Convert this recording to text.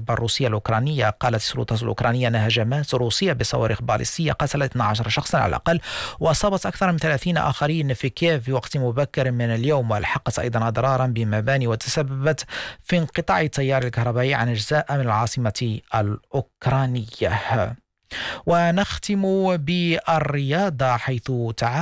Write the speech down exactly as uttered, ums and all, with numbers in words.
الحرب الروسية الأوكرانية. قالت السلطات الأوكرانية أن هجمات روسية بصواريخ باليستية قتلت اثنا عشر شخصا على الأقل، وأصابت أكثر من ثلاثين آخرين في كييف في وقت مبكر من اليوم، والحقت أيضا أضرارا بمباني وتسببت في انقطاع التيار الكهربائي عن أجزاء من العاصمة الأوكرانية. ونختم بالرياضة، حيث تعادل